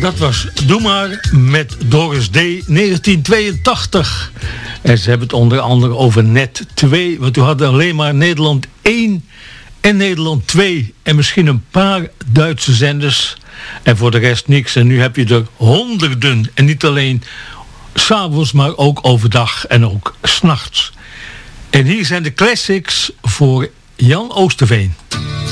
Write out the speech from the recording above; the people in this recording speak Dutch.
Dat was Doe Maar met Doris D. 1982. En ze hebben het onder andere over net 2. Want toen hadden alleen maar Nederland 1 en Nederland 2. En misschien een paar Duitse zenders. En voor de rest niks. En nu heb je er honderden. En niet alleen 's avonds, maar ook overdag en ook 's nachts. En hier zijn de classics voor Jan Oosterveen.